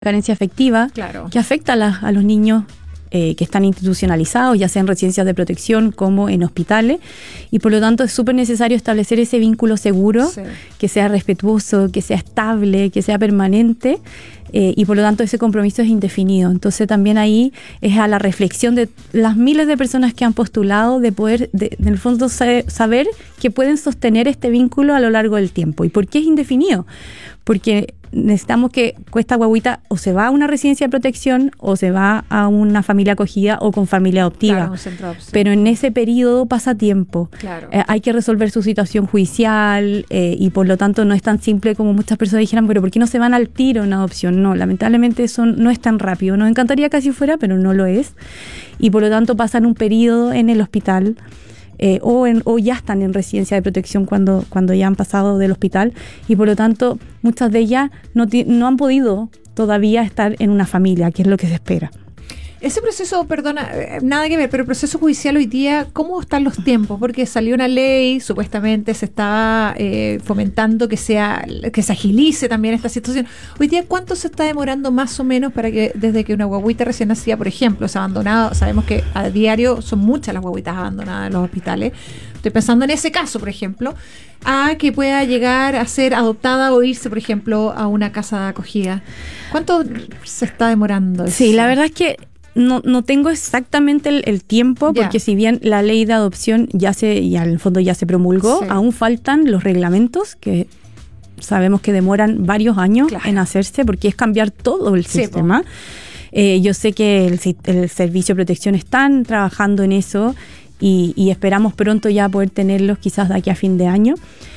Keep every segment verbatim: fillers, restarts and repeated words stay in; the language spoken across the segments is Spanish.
carencia afectiva, claro, que afecta a, la, a los niños eh, que están institucionalizados, ya sea en residencias de protección como en hospitales, y por lo tanto es súper necesario establecer ese vínculo seguro, sí, que sea respetuoso, que sea estable, que sea permanente, eh, y por lo tanto ese compromiso es indefinido. Entonces también ahí es a la reflexión de las miles de personas que han postulado de poder, de, de en el fondo, saber que pueden sostener este vínculo a lo largo del tiempo. ¿Y por qué es indefinido? Porque necesitamos que esta guaguita o se va a una residencia de protección o se va a una familia acogida o con familia adoptiva. Claro, un centro de adopción. Pero en ese periodo pasa tiempo. Claro. Eh, hay que resolver su situación judicial eh, y por lo tanto no es tan simple como muchas personas dijeran, pero ¿por qué no se van al tiro en adopción? No, lamentablemente eso no es tan rápido. Nos encantaría que así fuera, pero no lo es. Y por lo tanto pasan un periodo en el hospital. Eh, o, en, o ya están en residencia de protección cuando, cuando ya han pasado del hospital y por lo tanto muchas de ellas no, ti- no han podido todavía estar en una familia, que es lo que se espera. Ese proceso, perdona, nada que ver, pero el proceso judicial hoy día, ¿cómo están los tiempos? Porque salió una ley, supuestamente se estaba eh, fomentando que sea que se agilice también esta situación. Hoy día, ¿cuánto se está demorando más o menos para que desde que una guaguita recién nacida, por ejemplo, se ha abandonado? Sabemos que a diario son muchas las guaguitas abandonadas en los hospitales. Estoy pensando en ese caso, por ejemplo, a que pueda llegar a ser adoptada o irse, por ejemplo, a una casa de acogida. ¿Cuánto se está demorando eso? Sí, la verdad es que No, no tengo exactamente el, el tiempo, porque yeah. si bien la ley de adopción ya se, ya en el fondo ya se promulgó, sí. aún faltan los reglamentos que sabemos que demoran varios años claro. en hacerse, porque es cambiar todo el sí, sistema. Eh, yo sé que el, el Servicio de Protección están trabajando en eso y, y esperamos pronto ya poder tenerlos quizás de aquí a fin de año.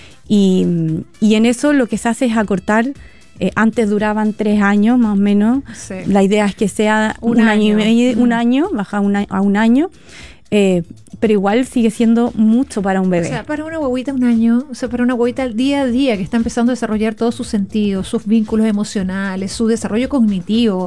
Y, y en eso lo que se hace es acortar. Eh, antes duraban tres años más o menos. Sí. La idea es que sea un, un año, año y medio, mm. un año, baja una, a un año, eh, pero igual sigue siendo mucho para un bebé. O sea, para una guaguita un año, o sea, para una guaguita al día a día que está empezando a desarrollar todos sus sentidos, sus vínculos emocionales, su desarrollo cognitivo,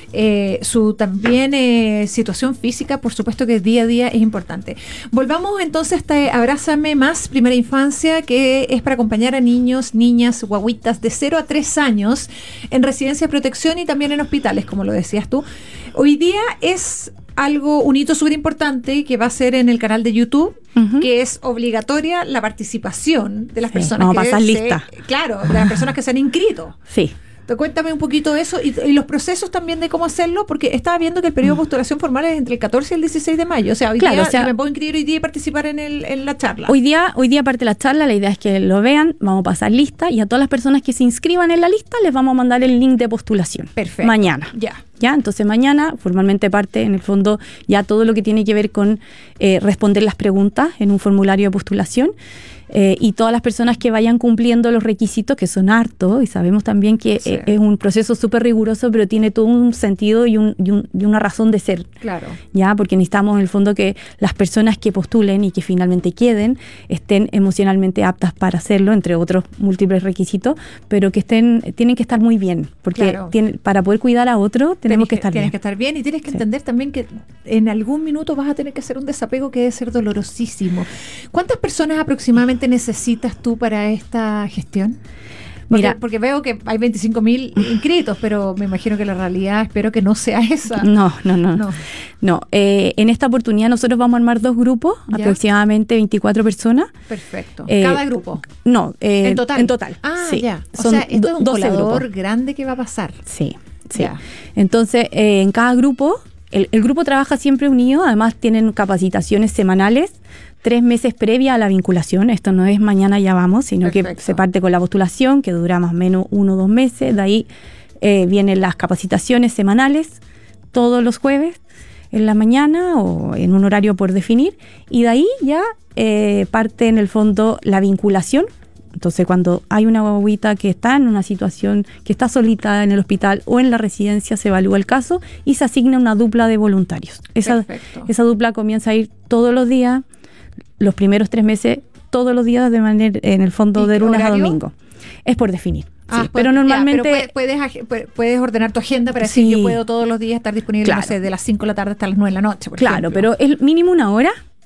eh, su también eh, situación física, por supuesto que día a día es importante. Volvamos entonces a este Abrázame Más Primera Infancia, que es para acompañar a niños, niñas, guaguitas de cero a tres años en residencias de protección y también en hospitales, como lo decías tú. Hoy día es algo, un hito súper importante que va a ser en el canal de YouTube, uh-huh. que es obligatoria la participación de las sí, personas vamos que a pasar se, lista. Claro, de las personas que se han inscrito. Sí. Cuéntame un poquito de eso y, y los procesos también de cómo hacerlo, porque estaba viendo que el periodo de postulación formal es entre el catorce y el dieciséis de mayo. O sea, hoy claro, día o sea, me puedo inscribir hoy día y participar en, el, en la charla. Hoy día, hoy día parte de la charla, la idea es que lo vean, vamos a pasar lista y a todas las personas que se inscriban en la lista les vamos a mandar el link de postulación. Perfecto. Mañana. Ya. Ya, entonces mañana formalmente parte en el fondo ya todo lo que tiene que ver con eh, responder las preguntas en un formulario de postulación. Eh, y todas las personas que vayan cumpliendo los requisitos, que son hartos, y sabemos también que sí. eh, es un proceso súper riguroso, pero tiene todo un sentido y, un, y, un, y una razón de ser. Claro. Ya, porque necesitamos en el fondo que las personas que postulen y que finalmente queden estén emocionalmente aptas para hacerlo, entre otros múltiples requisitos, pero que estén, tienen que estar muy bien, porque claro. tiene, para poder cuidar a otro tenemos que, que estar tienes bien. Tienes que estar bien y tienes que sí. entender también que en algún minuto vas a tener que hacer un desapego que debe ser dolorosísimo. ¿Cuántas personas aproximadamente necesitas tú para esta gestión? Porque, Mira, porque veo que hay veinticinco mil inscritos, pero me imagino que la realidad espero que no sea esa. No, no, no. no. no eh, en esta oportunidad nosotros vamos a armar dos grupos, ¿ya? Aproximadamente veinticuatro personas. Perfecto. Eh, ¿Cada grupo? No, eh, en total. En total. Ah, sí. ya. O Son sea, esto es un colador grupos. grande que va a pasar. Sí, sí. Ya. Entonces, eh, en cada grupo, el, el grupo trabaja siempre unido, además tienen capacitaciones semanales, tres meses previa a la vinculación. Esto no es mañana ya vamos, sino Perfecto. Que se parte con la postulación, que dura más o menos uno o dos meses. De ahí eh, vienen las capacitaciones semanales, todos los jueves, en la mañana o en un horario por definir. Y de ahí ya eh, parte en el fondo la vinculación. Entonces, cuando hay una guaguita que está en una situación, que está solita en el hospital o en la residencia, se evalúa el caso y se asigna una dupla de voluntarios. Esa, esa dupla comienza a ir todos los días, los primeros tres meses, todos los días de manera, en el fondo, de lunes horario? a domingo. Es por definir. Ah, sí, pero normalmente... Ya, pero puedes, puedes, puedes ordenar tu agenda para sí. decir, yo puedo todos los días estar disponible, claro. no sé, de las cinco de la tarde hasta las nueve de la noche, por Claro, ejemplo. pero es mínimo una hora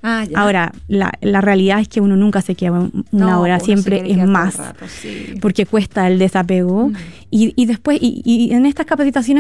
Ah, ahora, la, la realidad es que uno nunca se queda una no, hora, siempre es más, rato, sí. porque cuesta el desapego. Mm. Y, y después, y, y en estas capacitaciones